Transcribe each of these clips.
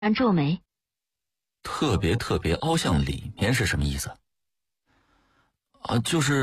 然皱眉。 特别凹向里面是什么意思？就是，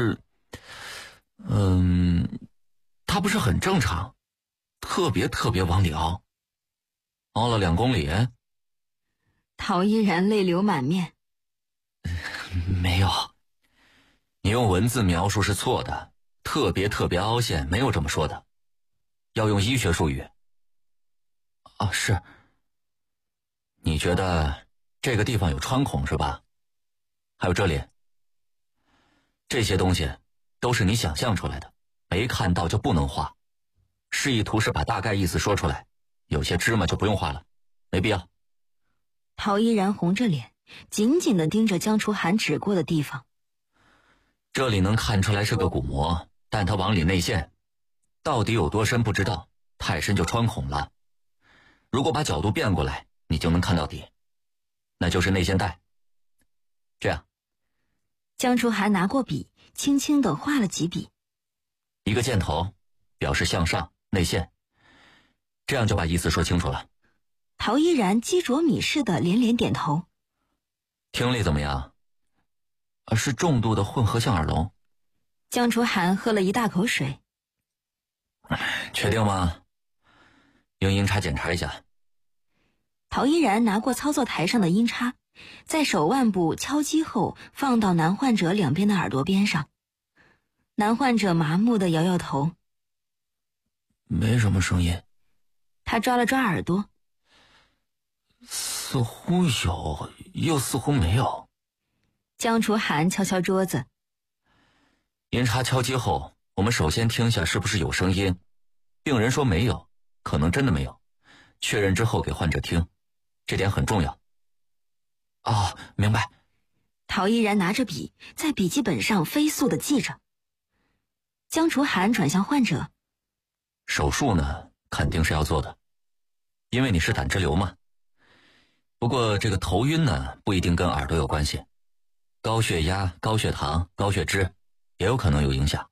它不是很正常，特别往里凹，凹了2公里。 陶依然泪流满面。 没有，你用文字描述是错的，特别凹陷没有这么说的，要用医学术语。是。你觉得这个地方有穿孔是吧？还有这里，这些东西都是你想象出来的，没看到就不能画。示意图是把大概意思说出来，有些芝麻就不用画了，没必要。 陶依然红着脸，紧紧地盯着江楚涵指过的地方。 这里能看出来是个鼓膜，但它往里内陷，到底有多深不知道，太深就穿孔了。如果把角度变过来，你就能看到底，那就是内陷带。这样， 江楚涵拿过笔，轻轻地画了几笔。 一个箭头表示向上内陷，这样就把意思说清楚了。 陶依然鸡啄米似的连连点头。 听力怎么样？是重度的混合向耳聋。 江楚涵喝了一大口水。 确定吗？用音叉检查一下。 陶依然拿过操作台上的音叉，在手腕部敲击后放到男患者两边的耳朵边上。男患者麻木地摇摇头。 没什么声音。 他抓了抓耳朵。 似乎有，又似乎没有。 江楚涵敲敲桌子。 音叉敲击后，我们首先听下是不是有声音。病人说没有，可能真的没有。确认之后给患者听，这点很重要。明白。 陶依然拿着笔，在笔记本上飞速地记着。江楚涵转向患者。 手术呢，肯定是要做的，因为你是胆汁瘤嘛。不过这个头晕呢，不一定跟耳朵有关系，高血压、高血糖、高血脂也有可能有影响。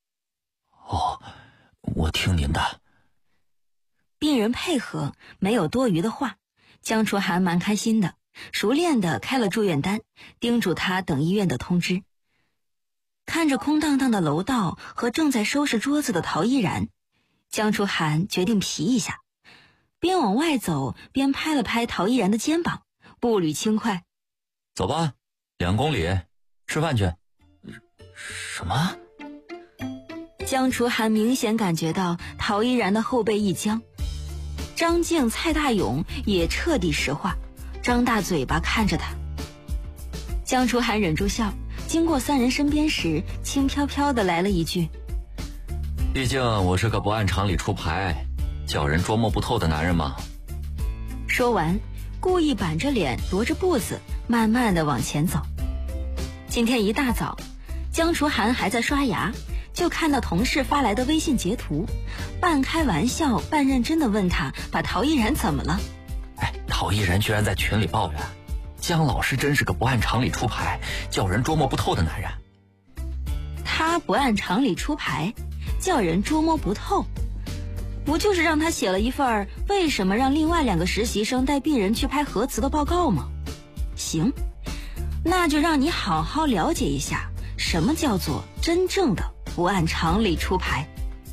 我听您的。 病人配合，没有多余的话，江楚涵蛮开心的，熟练地开了住院单，叮嘱他等医院的通知。看着空荡荡的楼道和正在收拾桌子的陶依然，江楚涵决定皮一下，边往外走边拍了拍陶依然的肩膀，步履轻快。 走吧，2公里，吃饭去。什么？ 江楚涵明显感觉到陶依然的后背一僵。张静、蔡大勇也彻底石化，张大嘴巴看着他。江楚涵忍住笑，经过3人身边时，轻飘飘地来了一句： 毕竟我是个不按常理出牌，叫人捉摸不透的男人嘛。 说完，故意板着脸，踱着步子，慢慢地往前走。今天一大早，江楚涵还在刷牙，就看到同事发来的微信截图，半开玩笑半认真地问他把陶依然怎么了。 陶依然居然在群里抱怨，江老师真是个不按常理出牌，叫人捉摸不透的男人。 他不按常理出牌，叫人捉摸不透，不就是让他写了一份为什么让另外2个实习生带病人去拍核磁的报告吗？行，那就让你好好了解一下什么叫做真正的不按常理出牌。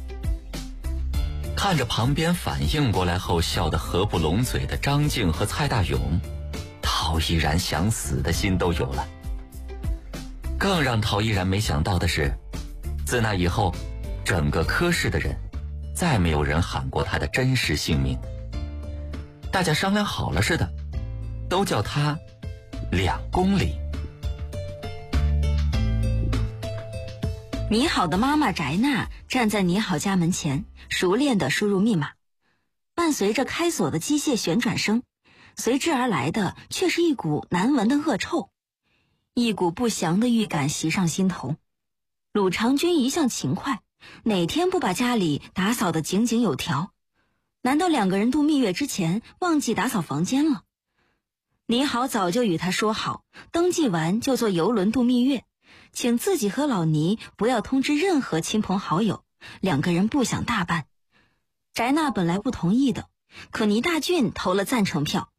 看着旁边反应过来后笑得合不拢嘴的张静和蔡大勇，陶依然想死的心都有了。更让陶依然没想到的是，自那以后，整个科室的人再没有人喊过他的真实姓名，大家商量好了似的，都叫他2公里。 你好的妈妈翟娜站在你好家门前，熟练地输入密码，伴随着开锁的机械旋转声，随之而来的却是一股难闻的恶臭，一股不祥的预感袭上心头。鲁长军一向勤快，哪天不把家里打扫得井井有条？难道2个人度蜜月之前忘记打扫房间了？你好早就与他说好，登记完就坐邮轮度蜜月，请自己和老倪不要通知任何亲朋好友，2个人不想大办。翟娜本来不同意的，可倪大俊投了赞成票，